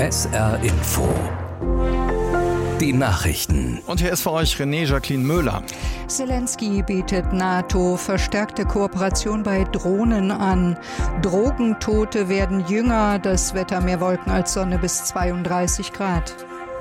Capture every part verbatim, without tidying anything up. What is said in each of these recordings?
S R Info. Die Nachrichten. Und hier ist für euch René Jacqueline Möhler. Zelensky bietet NATO verstärkte Kooperation bei Drohnen an. Drogentote werden jünger, das Wetter mehr Wolken als Sonne bis zweiunddreißig Grad.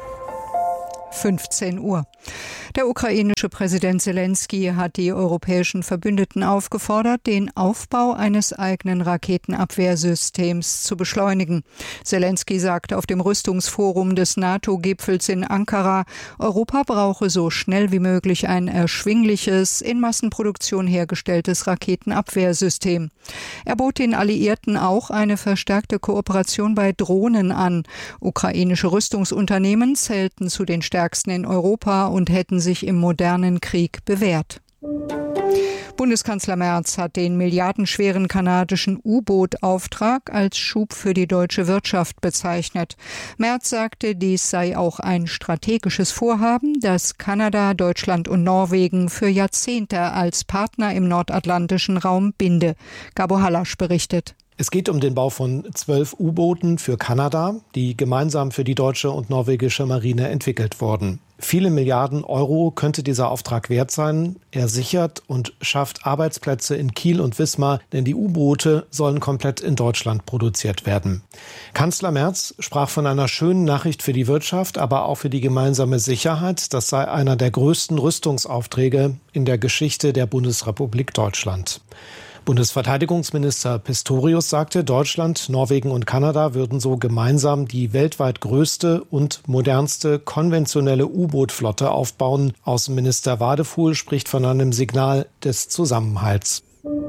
fünfzehn Uhr. Der ukrainische Präsident Zelensky hat die europäischen Verbündeten aufgefordert, den Aufbau eines eigenen Raketenabwehrsystems zu beschleunigen. Zelensky sagte auf dem Rüstungsforum des NATO-Gipfels in Ankara, Europa brauche so schnell wie möglich ein erschwingliches, in Massenproduktion hergestelltes Raketenabwehrsystem. Er bot den Alliierten auch eine verstärkte Kooperation bei Drohnen an. Ukrainische Rüstungsunternehmen zählten zu den stärksten in Europa und hätten sich im modernen Krieg bewährt. Bundeskanzler Merz hat den milliardenschweren kanadischen U-Boot-Auftrag als Schub für die deutsche Wirtschaft bezeichnet. Merz sagte, dies sei auch ein strategisches Vorhaben, das Kanada, Deutschland und Norwegen für Jahrzehnte als Partner im nordatlantischen Raum binde. Gabo Hallasch berichtet. Es geht um den Bau von zwölf U-Booten für Kanada, die gemeinsam für die deutsche und norwegische Marine entwickelt wurden. Viele Milliarden Euro könnte dieser Auftrag wert sein. Er sichert und schafft Arbeitsplätze in Kiel und Wismar, denn die U-Boote sollen komplett in Deutschland produziert werden. Kanzler Merz sprach von einer schönen Nachricht für die Wirtschaft, aber auch für die gemeinsame Sicherheit. Das sei einer der größten Rüstungsaufträge in der Geschichte der Bundesrepublik Deutschland. Bundesverteidigungsminister Pistorius sagte, Deutschland, Norwegen und Kanada würden so gemeinsam die weltweit größte und modernste konventionelle U-Boot-Flotte aufbauen. Außenminister Wadefuhl spricht von einem Signal des Zusammenhalts.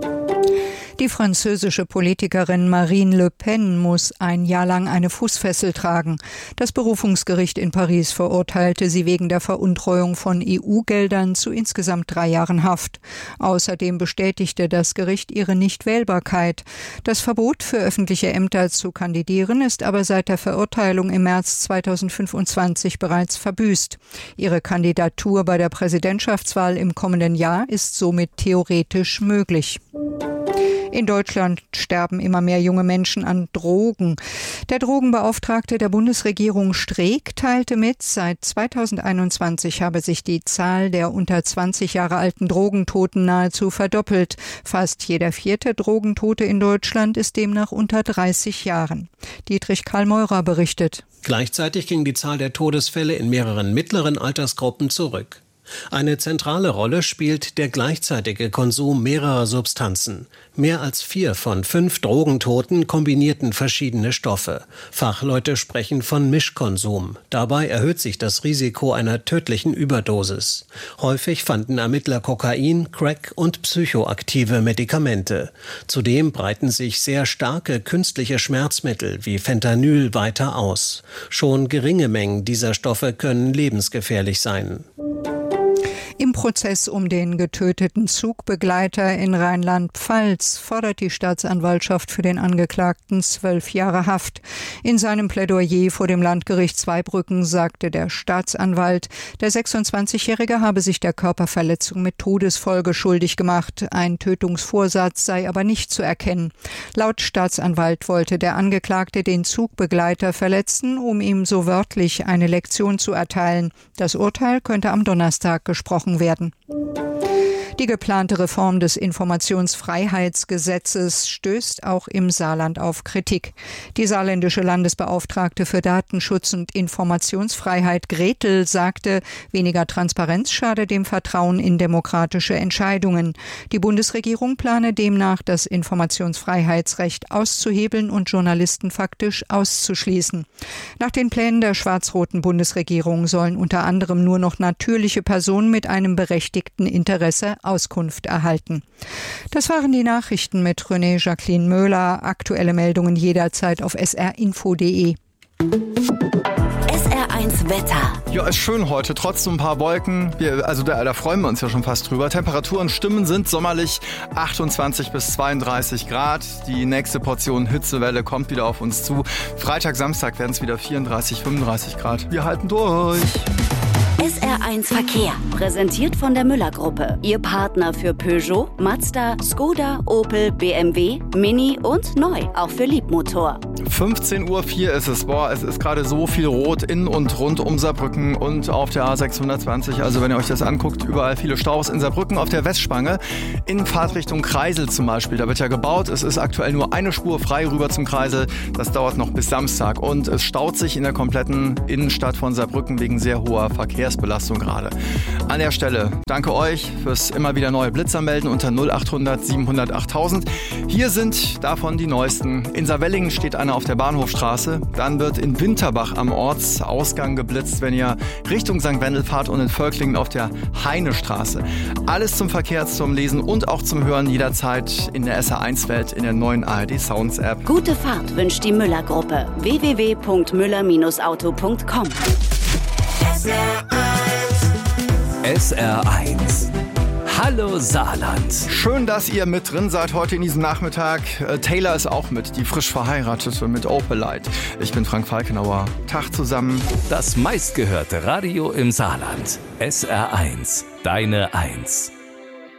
Die französische Politikerin Marine Le Pen muss ein Jahr lang eine Fußfessel tragen. Das Berufungsgericht in Paris verurteilte sie wegen der Veruntreuung von E U-Geldern zu insgesamt drei Jahren Haft. Außerdem bestätigte das Gericht ihre Nichtwählbarkeit. Das Verbot für öffentliche Ämter zu kandidieren ist aber seit der Verurteilung im März zweitausendfünfundzwanzig bereits verbüßt. Ihre Kandidatur bei der Präsidentschaftswahl im kommenden Jahr ist somit theoretisch möglich. In Deutschland sterben immer mehr junge Menschen an Drogen. Der Drogenbeauftragte der Bundesregierung Streeck teilte mit, seit zweitausendeinundzwanzig habe sich die Zahl der unter zwanzig Jahre alten Drogentoten nahezu verdoppelt. Fast jeder vierte Drogentote in Deutschland ist demnach unter dreißig Jahren. Dietrich Karl Meurer berichtet. Gleichzeitig ging die Zahl der Todesfälle in mehreren mittleren Altersgruppen zurück. Eine zentrale Rolle spielt der gleichzeitige Konsum mehrerer Substanzen. Mehr als vier von fünf Drogentoten kombinierten verschiedene Stoffe. Fachleute sprechen von Mischkonsum. Dabei erhöht sich das Risiko einer tödlichen Überdosis. Häufig fanden Ermittler Kokain, Crack und psychoaktive Medikamente. Zudem breiten sich sehr starke künstliche Schmerzmittel wie Fentanyl weiter aus. Schon geringe Mengen dieser Stoffe können lebensgefährlich sein. Im Prozess um den getöteten Zugbegleiter in Rheinland-Pfalz fordert die Staatsanwaltschaft für den Angeklagten zwölf Jahre Haft. In seinem Plädoyer vor dem Landgericht Zweibrücken sagte der Staatsanwalt, der sechsundzwanzigjährige habe sich der Körperverletzung mit Todesfolge schuldig gemacht. Ein Tötungsvorsatz sei aber nicht zu erkennen. Laut Staatsanwalt wollte der Angeklagte den Zugbegleiter verletzen, um ihm so wörtlich eine Lektion zu erteilen. Das Urteil könnte am Donnerstag gesprochen werden. Die geplante Reform des Informationsfreiheitsgesetzes stößt auch im Saarland auf Kritik. Die saarländische Landesbeauftragte für Datenschutz und Informationsfreiheit Gretel sagte, weniger Transparenz schade dem Vertrauen in demokratische Entscheidungen. Die Bundesregierung plane demnach, das Informationsfreiheitsrecht auszuhebeln und Journalisten faktisch auszuschließen. Nach den Plänen der schwarz-roten Bundesregierung sollen unter anderem nur noch natürliche Personen mit einem berechtigten Interesse Auskunft erhalten. Das waren die Nachrichten mit René Jacqueline Möhler. Aktuelle Meldungen jederzeit auf s r info punkt d e. S R eins Wetter. Ja, ist schön heute, trotz so ein paar Wolken. Wir, also da, da freuen wir uns ja schon fast drüber. Temperaturen stimmen, sind sommerlich achtundzwanzig bis zweiunddreißig Grad. Die nächste Portion Hitzewelle kommt wieder auf uns zu. Freitag, Samstag werden es wieder vierunddreißig, fünfunddreißig Grad. Wir halten durch. S R eins Verkehr, präsentiert von der Müller-Gruppe. Ihr Partner für Peugeot, Mazda, Skoda, Opel, B M W, Mini und neu, auch für Liebmotor. fünfzehn Uhr vier ist es. Boah, es ist gerade so viel Rot in und rund um Saarbrücken und auf der A sechshundertzwanzig. Also wenn ihr euch das anguckt, überall viele Staus in Saarbrücken auf der Westspange. In Fahrtrichtung Kreisel zum Beispiel. Da wird ja gebaut. Es ist aktuell nur eine Spur frei rüber zum Kreisel. Das dauert noch bis Samstag. Und es staut sich in der kompletten Innenstadt von Saarbrücken wegen sehr hoher Verkehrsbelastung gerade. An der Stelle danke euch fürs immer wieder neue Blitzer melden unter null achthundert siebenhundert achttausend. Hier sind davon die neuesten. In Saarwellingen steht einer auf der Bahnhofstraße. Dann wird in Winterbach am Ortsausgang geblitzt, wenn ihr Richtung Sankt Wendel fahrt, und in Völklingen auf der Heinestraße. Alles zum Verkehr, zum Lesen und auch zum Hören jederzeit in der S R eins Welt in der neuen A R D Sounds App. Gute Fahrt wünscht die Müller-Gruppe. w w w punkt müller auto punkt com. S R eins. Hallo Saarland. Schön, dass ihr mit drin seid heute in diesem Nachmittag. Äh, Taylor ist auch mit, die frisch verheiratete mit Opelite. Ich bin Frank Falkenauer. Tag zusammen. Das meistgehörte Radio im Saarland. S R eins. Deine Eins.